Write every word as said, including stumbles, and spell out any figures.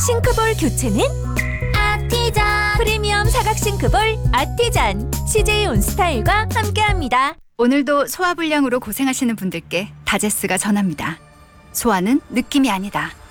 싱크볼 교체는 아티잔. 프리미엄 사각 싱크볼 아티잔. 씨제이 온스타일과 함께합니다. 오늘도 소화불량으로 고생하시는 분들께 다제스가 전합니다. 소화는 느낌이 아니다.